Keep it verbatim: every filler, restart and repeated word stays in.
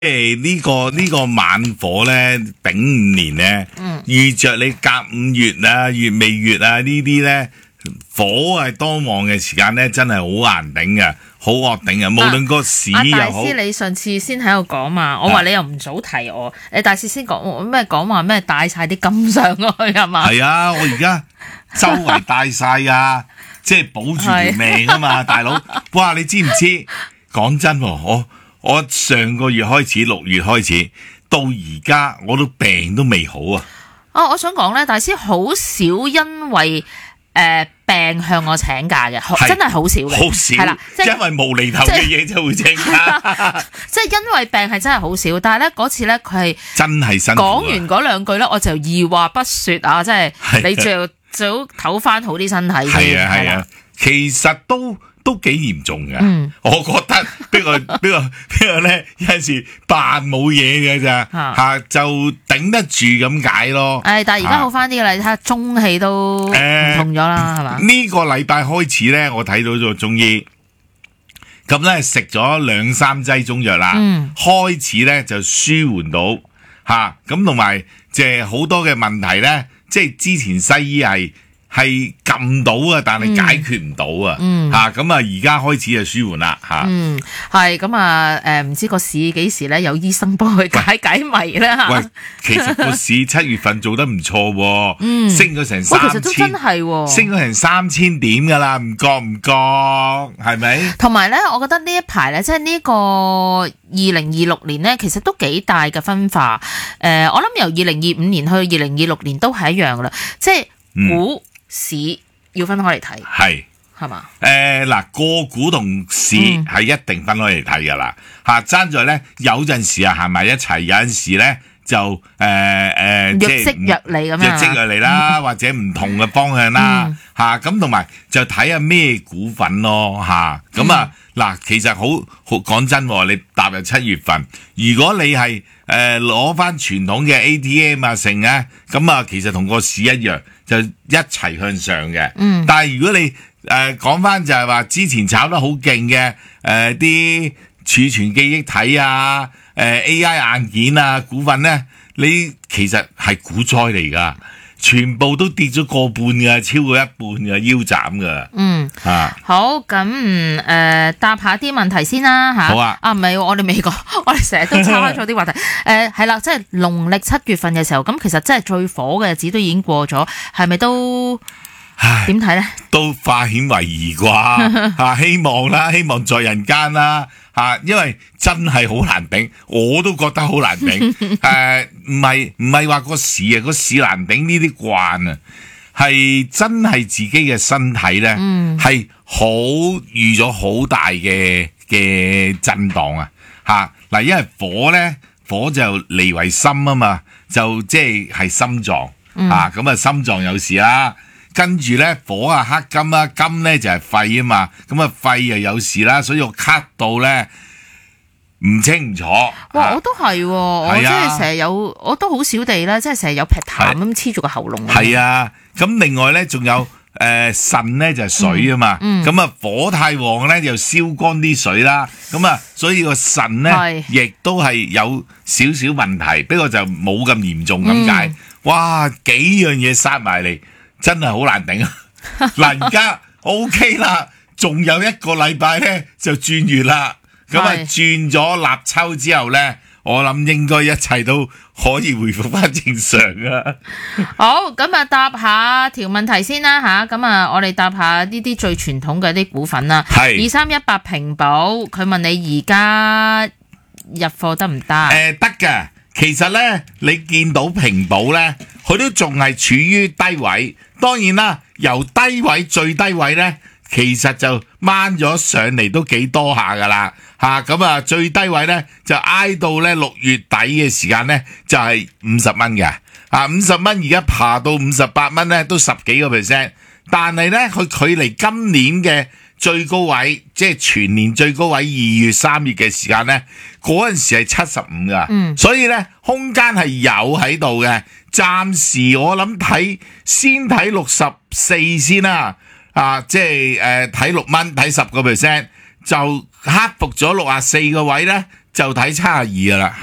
誒呢個呢個猛火咧，頂五年咧，遇着你甲午月啊、月未月啊呢啲咧，火係多旺嘅時間咧，真係好難頂嘅，好惡頂嘅。無論個市又好， 大師你上次先喺度講嘛，我話你又唔早提我，你大師先講咩講話咩帶晒啲金上去係嘛？ 係啊，我而家周圍帶晒啊，即係保住條命啊嘛，大佬。哇，你知唔知？講真喎，我。我上個月開始，六月開始到而家，我都病都未好啊！ 哦，我想講咧，大師好少因為誒、呃、病向我請假嘅，真係好少嘅， 好少係啦，即係因為無厘頭嘅嘢就會請假， 即係因為病係真係好少，但係咧嗰次咧佢係真係辛苦。 講完嗰兩句咧，我就二話不說啊！即係你就最好唞翻好啲身體先。 係啊係啊，其實都。都幾嚴重嘅，嗯、我覺得邊個邊個邊個咧有陣時扮冇嘢嘅咋嚇，就頂得住咁解咯。誒、 哎，但係而家好翻啲嘅啦，你睇下中氣都唔同咗啦，係嘛、呃？ 呢、這個禮拜開始咧，我睇到咗中醫，咁咧食咗兩三劑中藥啦，嗯、開始咧就舒緩到嚇，咁同埋即係好多嘅問題咧，即係之前西醫係。係撳到啊，但係解決唔到啊，吓咁啊，而家開始就舒緩啦，吓。嗯， 係咁啊，誒，唔知個市幾時咧有醫生幫佢解解謎咧吓。 喂，其實個市七月份做得唔錯，嗯，升咗成三千， 其實都真係， 升咗成三千點噶啦，唔覺唔覺，係咪？ 同埋咧，我覺得呢一排咧，即係呢個二零二六年咧，其實都幾大嘅分化。誒，我諗由二零二五年去二零二六年都係一樣噶啦，即係股。市要分開嚟睇， 係係嘛？ 誒嗱，個股同市係一定分開嚟睇噶啦，吓爭在咧有陣時啊行埋一齊，有陣時咧就誒誒若即若離咁樣， 若即若離啦，或者唔同嘅方向啦，吓咁同埋就睇下咩股份咯，吓咁啊嗱，其實好好講真，你踏入七月份，如果你係誒攞翻傳統嘅 A T M 啊成啊，咁啊其實同個市一樣。就一齊向上嘅，嗯、但係如果你誒講翻就係話之前炒得好勁嘅誒啲儲存記憶體啊、誒、呃、A I 硬件啊股份咧，你其實係股災嚟噶，全部都跌咗個半噶，超過一半嘅腰斬噶。嗯，啊好咁誒、呃，答下啲問題先啦吓。好啊，啊唔係，我哋未講，我哋成日都岔開咗啲話題。誒係啦，即係農曆七月份嘅時候，咁其實真係最火嘅日子都已經過咗，係咪都點睇咧？ 都化險為夷啩吓，希望啦，希望在人間啦吓，因為真係好難頂，我都覺得好難頂。誒，唔係唔係話個市啊，個市難頂呢啲慣啊，係真係自己嘅身體咧，係好預咗好大嘅嘅震盪啊吓嗱，因為火咧，火就離為心啊嘛，就即係係心臟啊，咁啊心臟有事啦。跟住咧，火啊克金啦，金咧就係肺啊嘛，咁啊肺又有事啦，所以我咳到咧唔清唔楚。 哇！我都係，我即係成日有，我都好少地咧，即係成日有劈痰咁黐住個喉嚨。 係啊，咁另外咧仲有誒腎咧就係水啊嘛，咁啊火太旺咧就燒乾啲水啦，咁啊所以個腎咧亦都係有少少問題，不過就冇咁嚴重咁解。哇！幾樣嘢殺埋嚟。真係好難頂啊！嗱，而家 OK 啦，仲有一個禮拜咧就轉月啦。咁啊轉咗立秋之後咧，我諗應該一切都可以回復翻正常啊。 好，咁啊答下條問題先啦吓。咁啊，我哋答下呢啲最傳統嘅啲股份啦。係二三一八平保，佢問你而家入貨得唔得？誒， 得嘅。其實咧，你見到平保咧，佢都仲係處於低位。當然啦，由低位最低位咧，其實就掹咗上嚟都幾多下噶啦吓。咁啊，最低位咧就挨到咧六月底嘅時間咧就係五十蚊嘅啊，五十蚊而家爬到五十八蚊咧，都十幾個 percent。但係咧，佢距離今年嘅最高位，即係全年最高位二月、三月嘅時間咧，嗰陣時係七十五噶，嗯、所以咧空間係有喺度嘅。暫時我諗睇先睇六十四先啦，啊，即係誒睇六蚊，睇十個 percent 就克服咗六十四個位咧， 就睇七十二噶啦。